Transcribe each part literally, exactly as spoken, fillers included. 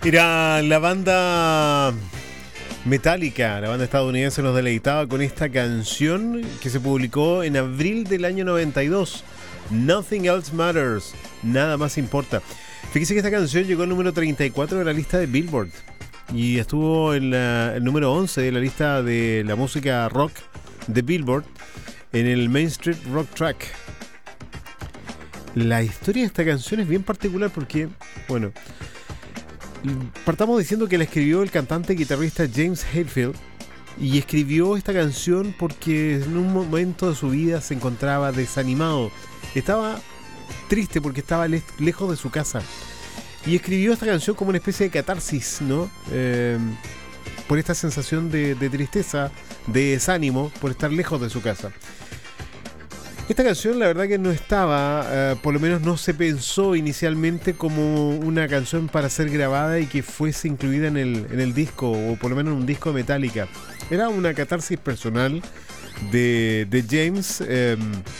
Era la banda Metallica, la banda estadounidense, nos deleitaba con esta canción que se publicó en abril del año noventa y dos. Nothing Else Matters, nada más importa. Fíjese que esta canción llegó al número treinta y cuatro de la lista de Billboard y estuvo en la, el número once de la lista de la música rock de Billboard en el Main Street Rock Track. La historia de esta canción es bien particular porque, bueno, partamos diciendo que la escribió el cantante y guitarrista James Hetfield, y escribió esta canción porque en un momento de su vida se encontraba desanimado, estaba triste porque estaba le- lejos de su casa, y escribió esta canción como una especie de catarsis, ¿no? Eh, por esta sensación de, de tristeza, de desánimo, por estar lejos de su casa. Esta canción la verdad que no estaba, eh, por lo menos no se pensó inicialmente como una canción para ser grabada y que fuese incluida en el, en el disco, o por lo menos en un disco de Metallica. Era una catarsis personal de, de James, eh,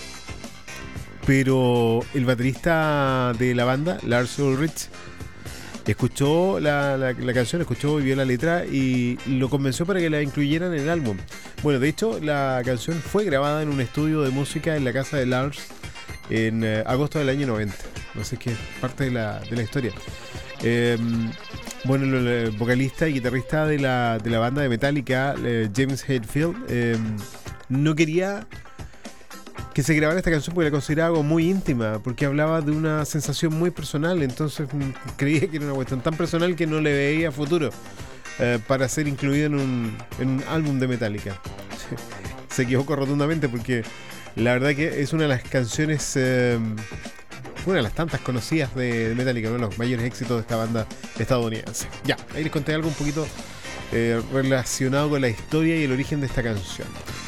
pero el baterista de la banda, Lars Ulrich, escuchó la, la, la canción, escuchó y vio la letra y lo convenció para que la incluyeran en el álbum. Bueno, de hecho, la canción fue grabada en un estudio de música en la casa de Lars en eh, agosto del año noventa. No sé qué es parte de la, de la historia. Eh, bueno, el, el vocalista y guitarrista de la, de la banda de Metallica, eh, James Hetfield, eh, no quería que se grabara esta canción porque la consideraba algo muy íntima, porque hablaba de una sensación muy personal, entonces mm, creía que era una cuestión tan personal que no le veía futuro eh, para ser incluido en un, en un álbum de Metallica. Se equivocó rotundamente porque la verdad que es una de las canciones, eh, una de las tantas conocidas de, de Metallica, uno de los mayores éxitos de esta banda estadounidense. Ya, ahí les conté algo un poquito eh, relacionado con la historia y el origen de esta canción.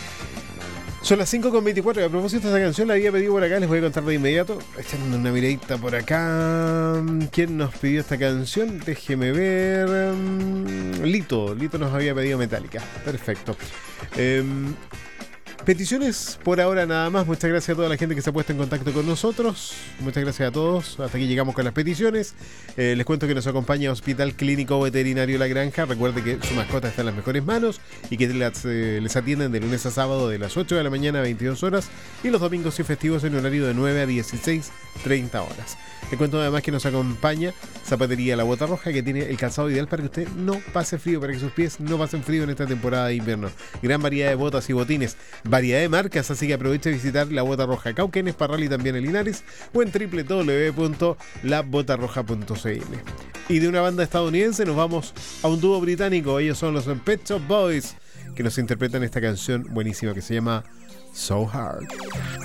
Son las cinco con veinticuatro y a propósito de esta canción la había pedido por acá, les voy a contar de inmediato. Echando una miradita por acá. ¿Quién nos pidió esta canción? Déjeme ver. Lito, Lito nos había pedido Metallica. Perfecto. Eh, peticiones por ahora nada más. Muchas gracias a toda la gente que se ha puesto en contacto con nosotros. Muchas gracias a todos. Hasta aquí llegamos con las peticiones. Eh, les cuento que nos acompaña Hospital Clínico Veterinario La Granja. Recuerde que su mascota está en las mejores manos y que les, eh, les atienden de lunes a sábado de las ocho de la mañana a veintidós horas y los domingos y festivos en horario de nueve a dieciséis treinta horas. Les cuento además que nos acompaña Zapatería La Bota Roja, que tiene el calzado ideal para que usted no pase frío, para que sus pies no pasen frío en esta temporada de invierno. Gran variedad de botas y botines, variedad de marcas, así que aproveche de visitar La Bota Roja Cauquenes, Parral y también en Linares, o en doble u doble u doble u punto la bota roja punto c l. Y de una banda estadounidense nos vamos a un dúo británico. Ellos son los Pet Shop Boys, que nos interpretan esta canción buenísima que se llama So Hard.